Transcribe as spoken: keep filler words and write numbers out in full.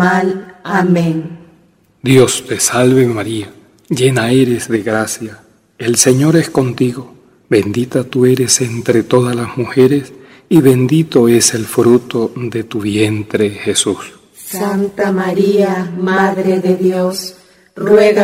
mal. Amén. Dios te salve María, llena eres de gracia, el Señor es contigo, bendita tú eres entre todas las mujeres, y bendito es el fruto de tu vientre, Jesús. Santa María, Madre de Dios, ruega